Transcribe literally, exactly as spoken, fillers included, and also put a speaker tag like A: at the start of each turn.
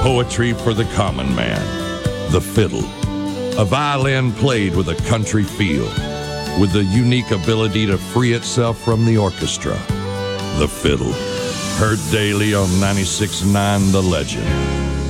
A: Poetry for the common man. The fiddle. A violin played with a country feel, with the unique ability to free itself from the orchestra. The fiddle. Heard daily on ninety-six point nine The Legend.